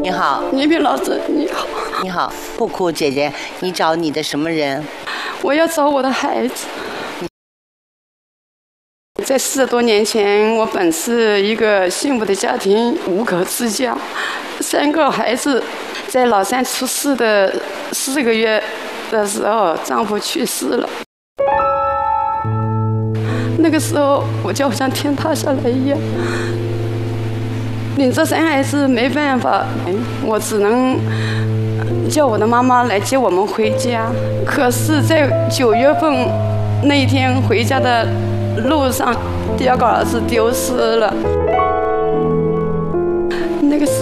你好， 倪萍老师，你好。 你好，不哭，姐姐，你找你的什么人？ 我要找我的孩子。在40多年前，我本是一个幸福的家庭，5口之家，3个孩子。在老三出世的4个月的时候，丈夫去世了。那个时候，我就好像天塌下来一样。领着3孩子没办法，我只能叫我的妈妈来接我们回家。可是，在9月份那一天回家的路上，第2个儿子丢失了。